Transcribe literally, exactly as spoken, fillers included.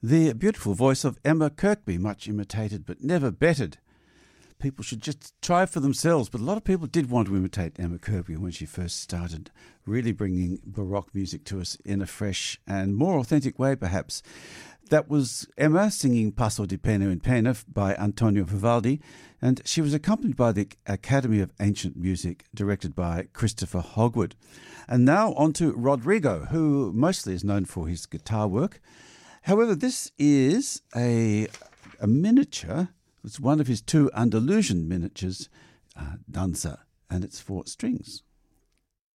The beautiful voice of Emma Kirkby, much imitated but never bettered. People should just try for themselves, but a lot of people did want to imitate Emma Kirkby when she first started, really bringing Baroque music to us in a fresh and more authentic way, perhaps. That was Emma singing Passo di Pena in Pena by Antonio Vivaldi, and she was accompanied by the Academy of Ancient Music, directed by Christopher Hogwood. And now on to Rodrigo, who mostly is known for his guitar work. However, this is a, a miniature. It's one of his two Andalusian miniatures, uh, Danza, and it's for strings.